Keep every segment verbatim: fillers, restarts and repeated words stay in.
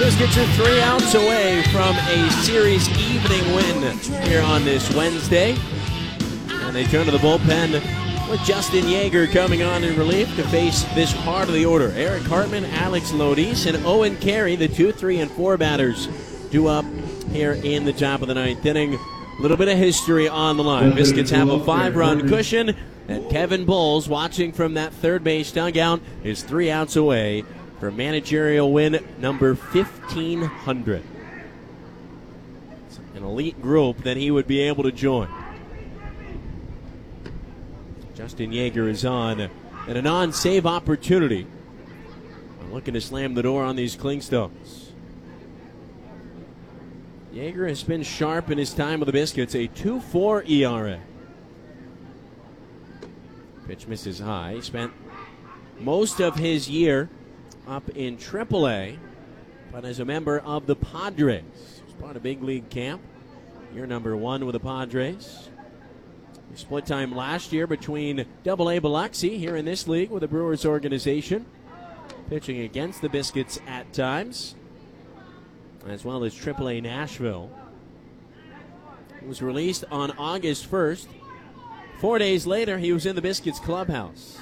Biscuits are three outs away from a series evening win here on this Wednesday. And they turn to the bullpen with Justin Yeager coming on in relief to face this heart of the order. Eric Hartman, Alex Lodis, and Owen Carey, the two, three, and four batters, due up here in the top of the ninth inning. A little bit of history on the line. Biscuits have a five-run cushion, and Kevin Bowles, watching from that third base dugout, is three outs away for managerial win number fifteen hundred. It's an elite group that he would be able to join. Justin Yeager is on and a non-save opportunity. Looking to slam the door on these Clingstones. Yeager has been sharp in his time with the Biscuits, a two point four E R A. Pitch misses high. He spent most of his year up in triple A, but as a member of the Padres. He's part of big league camp. Year number one with the Padres. He split time last year between double A Biloxi here in this league with the Brewers organization, pitching against the Biscuits at times, as well as triple A Nashville. He was released on August first. Four days later, he was in the Biscuits clubhouse.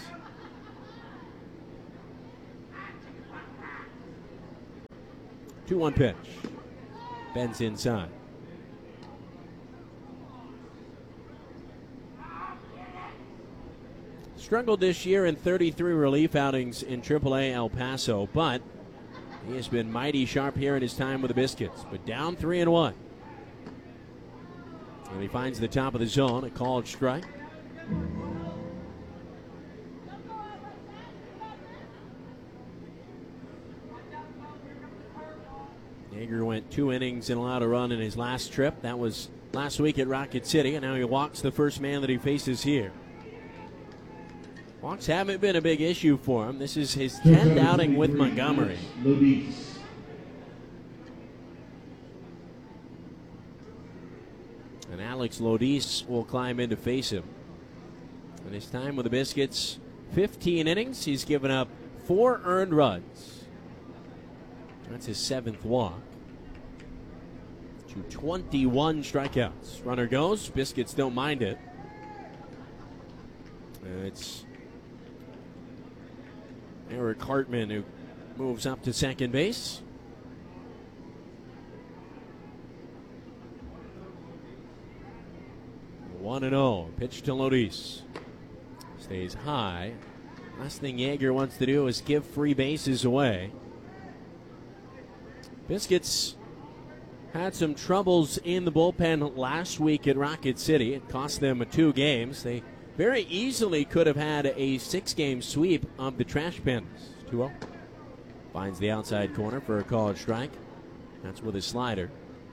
two one pitch. Bends inside. Struggled this year in thirty-three relief outings in triple A El Paso, but he has been mighty sharp here in his time with the Biscuits. But down three and one. And he finds the top of the zone, a called strike. Yeager went two innings and allowed a run in his last trip. That was last week at Rocket City, and now he walks the first man that he faces here. Walks haven't been a big issue for him. This is his tenth outing with Montgomery. And Alex Lodis will climb in to face him. In his time with the Biscuits, fifteen innings. He's given up four earned runs. That's his seventh walk. To twenty-one strikeouts. Runner goes. Biscuits don't mind it. It's Eric Hartman who moves up to second base. one and oh. Pitch to Lodis. Stays high. Last thing Yeager wants to do is give free bases away. Biscuits had some troubles in the bullpen last week at Rocket City. It cost them two games. They very easily could have had a six-game sweep of the Trash Pins. two oh. Finds the outside corner for a called strike. That's with a slider.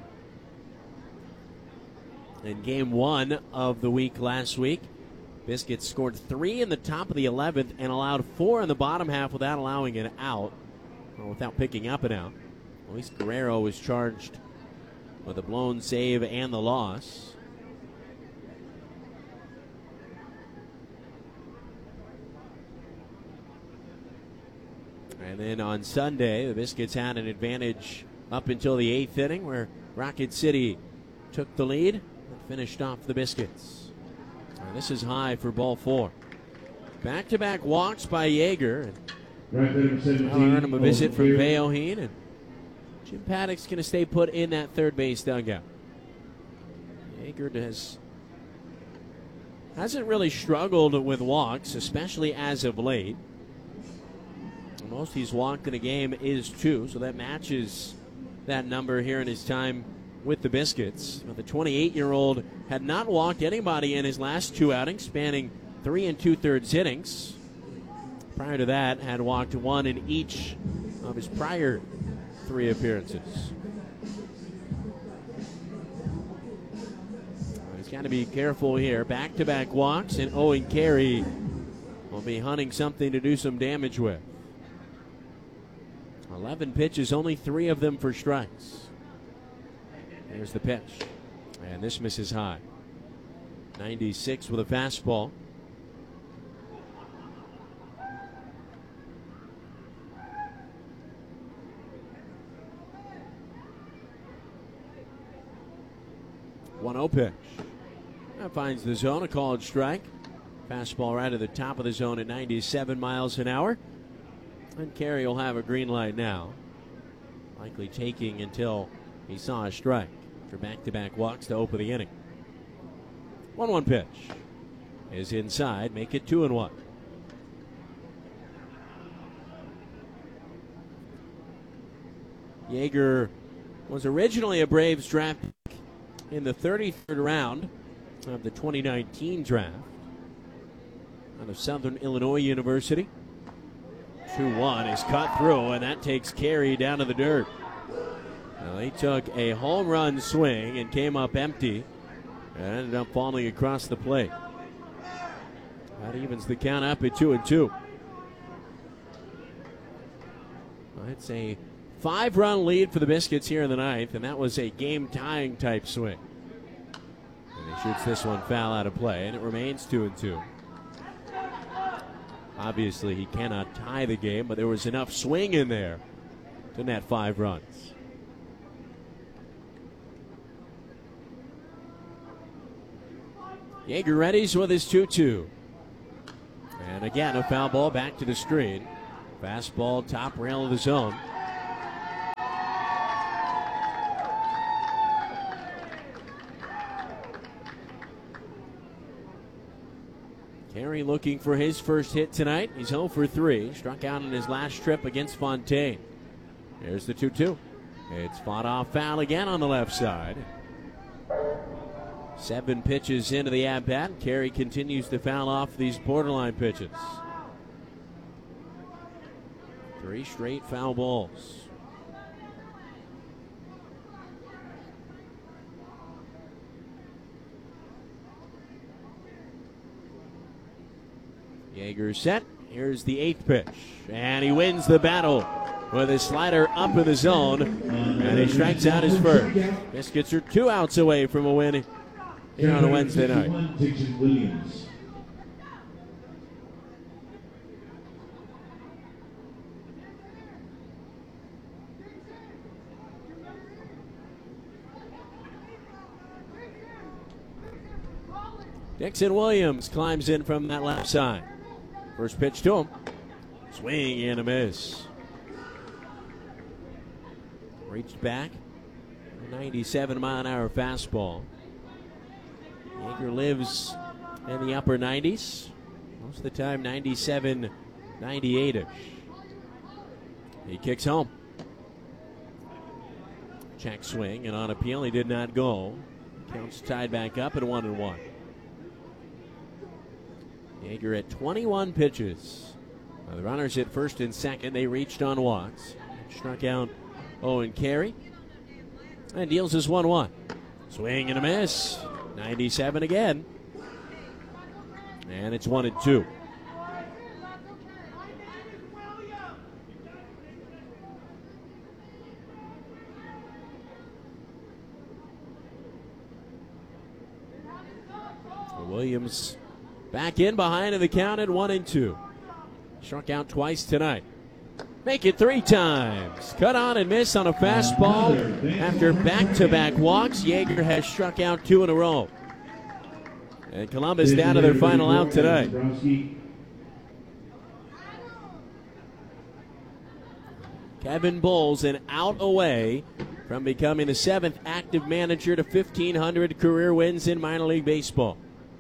In game one of the week last week, Biscuits scored three in the top of the eleventh and allowed four in the bottom half without allowing an out, or without picking up an out. Luis Guerrero was charged with a blown save and the loss. And then on Sunday, the Biscuits had an advantage up until the eighth inning, where Rocket City took the lead and finished off the Biscuits. And this is high for ball four. Back-to-back walks by Yeager. And I'll earn him a visit from Veoheen, and Jim Paddock's going to stay put in that third base dugout. Yeager has, hasn't really struggled with walks, especially as of late. The most he's walked in a game is two, so that matches that number here in his time with the Biscuits. But the twenty-eight-year-old had not walked anybody in his last two outings, spanning three and two-thirds innings. Prior to that, had walked one in each of his prior three appearances. He's got to be careful here. Back-to-back walks, and Owen Carey will be hunting something to do some damage with. eleven pitches, only three of them for strikes. Here's the pitch. And this misses high. ninety-six with a fastball. one oh pitch. That finds the zone, a called strike. Fastball right at the top of the zone at ninety-seven miles an hour. And Carey will have a green light now. Likely taking until he saw a strike for back-to-back walks to open the inning. one one pitch is inside, make it two and one. Yeager was originally a Braves draft pick in the thirty-third round of the twenty nineteen draft out of Southern Illinois University. two one is cut through, and that takes Carey down to the dirt. Now, they took a home run swing and came up empty and ended up falling across the plate. That evens the count up at two and two. It's a five-run lead for the Biscuits here in the ninth, and that was a game-tying type swing. And he shoots this one foul out of play, and it remains two and two. Obviously, he cannot tie the game, but there was enough swing in there to net five runs. Yeager readies with his two two. And again, a foul ball back to the screen. Fastball, top rail of the zone. Carey looking for his first hit tonight. He's oh for three. Struck out in his last trip against Fontaine. Here's the two two. It's fought off foul again on the left side. Seven pitches into the at-bat. Carey continues to foul off these borderline pitches. Three straight foul balls. Yeager set. Here's the eighth pitch. And he wins the battle with his slider up in the zone. And he strikes out his first. Biscuits are two outs away from a win here on a Wednesday night. Dixon Williams climbs in from that left side. First pitch to him. Swing and a miss. Reached back. ninety-seven mile an hour fastball. Yeager lives in the upper nineties. Most of the time ninety-seven, ninety-eight-ish. He kicks home. Check swing, and on appeal he did not go. Counts tied back up at one and one. Yeager at twenty-one pitches. Now the runners at first and second. They reached on walks. Struck out Owen Carey. And deals his one one. Swing and a miss. ninety-seven again. And it's one and two. Williams back in behind in the count at one and two. Struck out twice tonight. Make it three times. Cut on and miss on a fastball. After back-to-back walks, Yeager has struck out two in a row. And Columbus down to their final out tonight. Kevin Bowles an out away from becoming the seventh active manager to fifteen hundred career wins in minor league baseball.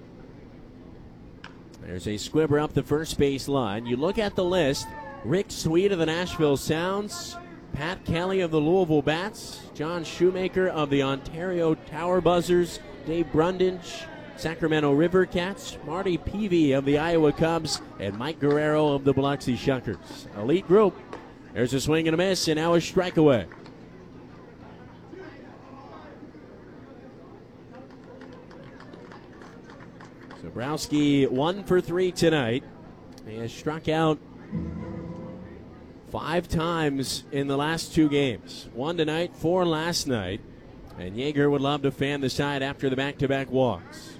There's a squibber up the first base line. You look at the list. Rick Sweet of the Nashville Sounds, Pat Kelly of the Louisville Bats, John Shoemaker of the Ontario Tower Buzzers, Dave Brundage, Sacramento River Cats, Marty Peavy of the Iowa Cubs, and Mike Guerrero of the Biloxi Shuckers. Elite group. There's a swing and a miss, and now a strike away. Zabrowski one for three tonight. He has struck out five times in the last two games. One tonight, four last night. And Yeager would love to fan the side after the back-to-back walks.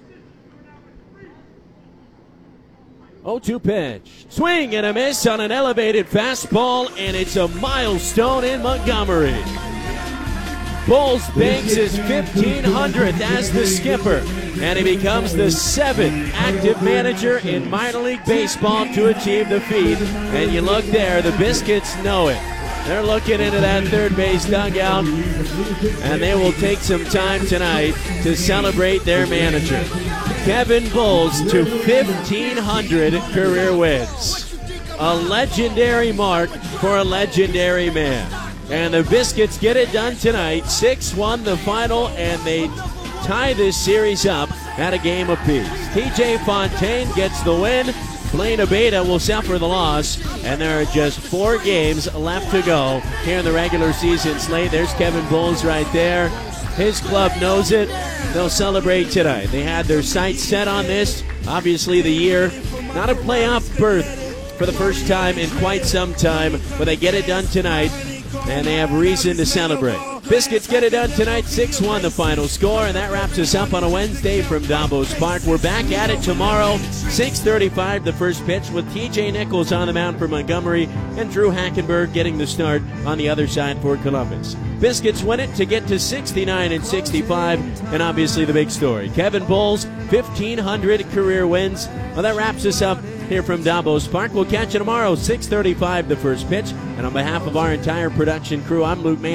oh two pitch. Swing and a miss on an elevated fastball, and it's a milestone in Montgomery. Bulls banks his fifteen hundredth as the skipper, and he becomes the seventh active manager in minor league baseball to achieve the feat. And you look there, the Biscuits know it. They're looking into that third base dugout, and they will take some time tonight to celebrate their manager. Kevin Bulls to fifteen hundred career wins. A legendary mark for a legendary man. And the Biscuits get it done tonight. six one the final, and they tie this series up at a game apiece. T J Fontaine gets the win. Blaine Abeda will suffer the loss, and there are just four games left to go here in the regular season slate. There's Kevin Bulls right there. His club knows it. They'll celebrate tonight. They had their sights set on this. Obviously the year, not a playoff berth for the first time in quite some time, but they get it done tonight, and they have reason to celebrate. Biscuits get it done tonight, six one the final score, and that wraps us up on a Wednesday from Davos Park. We're back at it tomorrow, six thirty-five the first pitch, with T J Nichols on the mound for Montgomery and Drew Hackenberg getting the start on the other side for Columbus. Biscuits win it to get to sixty-nine and sixty-five, and obviously the big story, Kevin Bulls, fifteen hundred career wins. Well, that wraps us up here from Davos Park. We'll catch you tomorrow, six thirty-five the first pitch, and on behalf of our entire production crew, I'm Luke Mann.